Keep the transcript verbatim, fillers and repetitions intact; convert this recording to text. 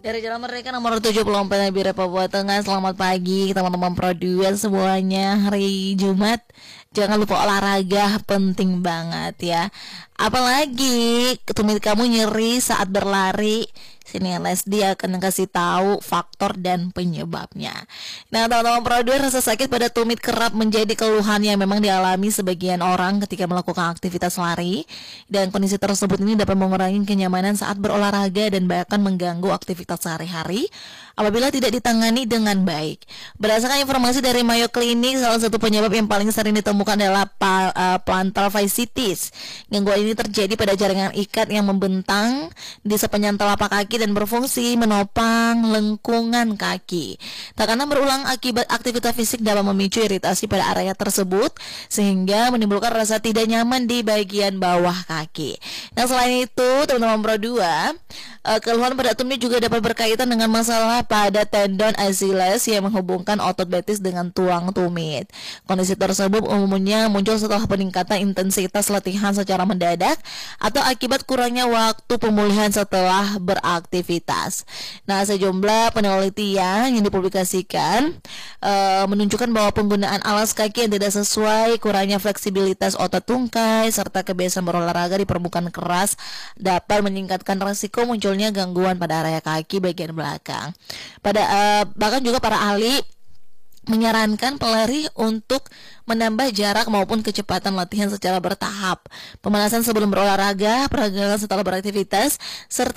Dari Jalan Merdeka nomor tujuh puluh empat Nabire Papua Tengah. Selamat pagi teman-teman produser semuanya. Hari Jumat, jangan lupa olahraga, penting banget ya. Apalagi tumit kamu nyeri saat berlari, sini Lesdi akan kasih tahu faktor dan penyebabnya. Nah, teman-teman produser, rasa sakit pada tumit kerap menjadi keluhan yang memang dialami sebagian orang ketika melakukan aktivitas lari, dan kondisi tersebut ini dapat mengurangi kenyamanan saat berolahraga dan bahkan mengganggu aktivitas sehari-hari apabila tidak ditangani dengan baik. Berdasarkan informasi dari Mayo Clinic, salah satu penyebab yang paling sering ditemukan adalah pa, uh, plantar fasciitis. Gangguan ini terjadi pada jaringan ikat yang membentang di sepanjang telapak kaki dan berfungsi menopang lengkungan kaki. Tekanan berulang akibat aktivitas fisik dapat memicu iritasi pada area tersebut sehingga menimbulkan rasa tidak nyaman di bagian bawah kaki. Nah, selain itu, teman-teman Pro dua, uh, keluhan pada tumit juga dapat berkaitan dengan masalah pada tendon Achilles yang menghubungkan otot betis dengan tulang tumit. Kondisi tersebut umumnya muncul setelah peningkatan intensitas latihan secara mendadak atau akibat kurangnya waktu pemulihan setelah beraktivitas. Nah, sejumlah penelitian yang dipublikasikan uh, menunjukkan bahwa penggunaan alas kaki yang tidak sesuai, kurangnya fleksibilitas otot tungkai, serta kebiasaan berolahraga di permukaan keras dapat meningkatkan risiko munculnya gangguan pada area kaki bagian belakang. Pada uh, bahkan juga para ahli menyarankan pelari untuk menambah jarak maupun kecepatan latihan secara bertahap, pemanasan sebelum berolahraga, peregangan setelah beraktivitas, serta